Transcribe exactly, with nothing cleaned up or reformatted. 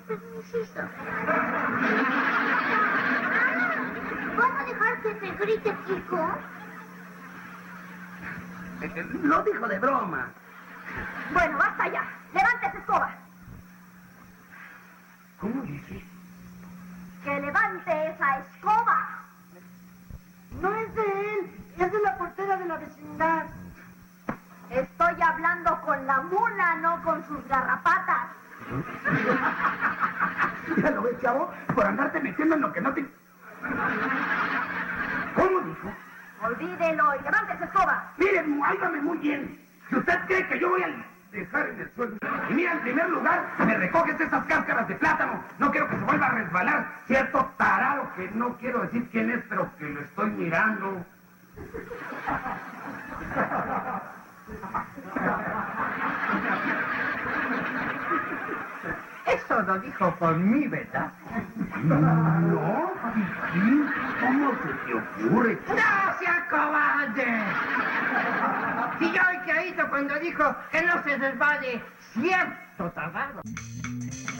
permisito. ¿Vas a dejar que te grite Kiko? Lo dijo de broma. Bueno, basta ya. Levante esa escoba. ¿Cómo dices? Que levante esa escoba. No es de él, es de la portera de la vecindad. Estoy hablando con la mula, no con sus garrapatas. Ya lo ves, chavo, por andarte metiendo en lo que no te... ¿Cómo dijo? Olvídelo y levante esa escoba. Miren, óigame muy bien. Si usted cree que yo voy a dejar en el suelo... Y mira, en primer lugar, me recoges esas cáscaras de plátano. No quiero que se vuelva a resbalar cierto tarado que no quiero decir quién es, pero que lo estoy mirando. Eso lo dijo por mí, ¿verdad? No, Kiki, ¿cómo se te ocurre? ¡No sea cobarde! Si yo he creído cuando dijo que no se resbale cierto tarado.